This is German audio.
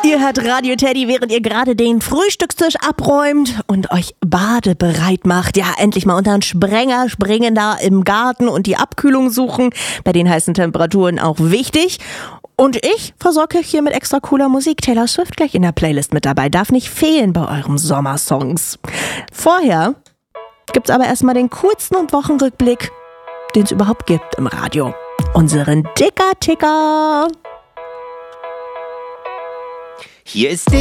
Ihr hört Radio Teddy, während ihr gerade den Frühstückstisch abräumt und euch badebereit macht. Ja, endlich mal unter einen Sprenger springen da im Garten und die Abkühlung suchen. Bei den heißen Temperaturen auch wichtig. Und ich versorge euch hier mit extra cooler Musik. Taylor Swift gleich in der Playlist mit dabei. Darf nicht fehlen bei eurem Sommersongs. Vorher gibt's aber erstmal den coolsten Wochenrückblick, den es überhaupt gibt im Radio. Unseren Dicker-Ticker. Hier ist